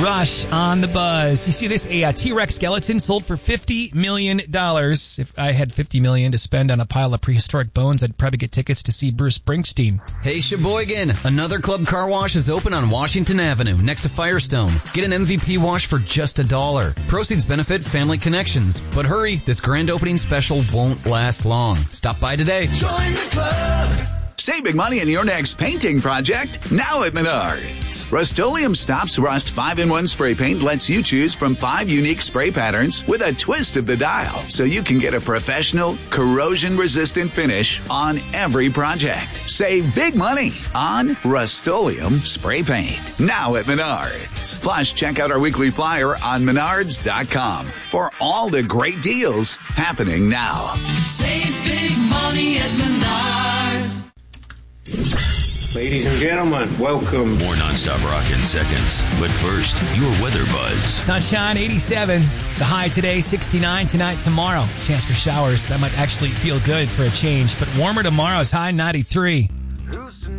Rush on the Buzz. You see this? A T-Rex skeleton sold for $50 million. If I had $50 million to spend on a pile of prehistoric bones, I'd probably get tickets to see Bruce Springsteen. Hey, Sheboygan, another Club Car Wash is open on Washington Avenue next to Firestone. Get an MVP wash for just $1. Proceeds benefit Family Connections. But hurry, this grand opening special won't last long. Stop by today. Join the club. Save big money on your next painting project now at Menards. Rust-Oleum Stops Rust 5-in-1 spray paint lets you choose from 5 unique spray patterns with a twist of the dial, so you can get a professional, corrosion-resistant finish on every project. Save big money on Rust-Oleum spray paint now at Menards. Plus, check out our weekly flyer on Menards.com for all the great deals happening now. Save big money at Menards. Ladies and gentlemen, welcome. More nonstop rock in seconds. But first, your weather buzz. Sunshine, 87. The high today, 69. Tonight, tomorrow. Chance for showers. That might actually feel good for a change. But warmer tomorrow's high, 93.